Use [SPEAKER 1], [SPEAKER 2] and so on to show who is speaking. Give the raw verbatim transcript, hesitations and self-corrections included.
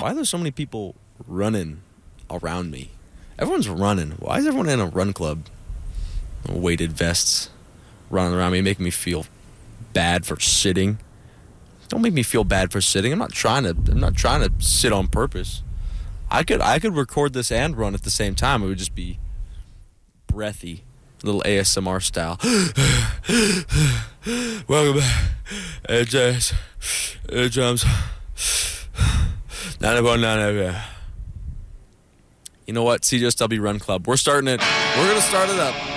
[SPEAKER 1] why are there so many people running around me? Everyone's running. Why is everyone in a run club? Weighted vests running around me, making me feel bad for sitting. Don't make me feel bad for sitting. I'm not trying to. I'm not trying to sit on purpose. I could. I could record this and run at the same time. It would just be breathy, a little A S M R style. Welcome back. Hey, James. Hey, James. nine one nine. You know what? C J S W Run Club. We're starting it. We're gonna start it up.